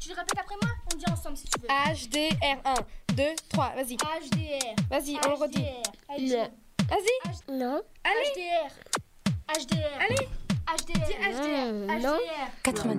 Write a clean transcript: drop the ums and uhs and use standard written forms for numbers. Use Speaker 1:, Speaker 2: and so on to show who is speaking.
Speaker 1: Tu répètes après moi? On dit ensemble si tu veux.
Speaker 2: HDR. 1, 2, 3, vas-y.
Speaker 1: HDR.
Speaker 2: Vas-y, on le redit. Vas-y.
Speaker 3: Non.
Speaker 2: Allez.
Speaker 1: HDR. HDR.
Speaker 2: Allez.
Speaker 1: HDR.
Speaker 2: Dis HDR.
Speaker 3: Non.
Speaker 1: HDR.
Speaker 4: 90.